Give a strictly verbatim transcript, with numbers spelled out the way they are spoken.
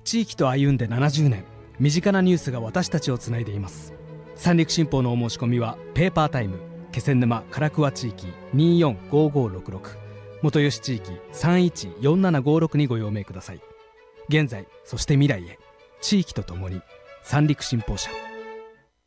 地域と歩んでななじゅうねん、身近なニュースが私たちをつないでいます。三陸新報のお申し込みはペーパータイム気仙沼唐桑地域にーよんごーごーろくろく、元吉地域さんいちよんななごろくにご用命ください。現在そして未来へ、地域とともに三陸新報社。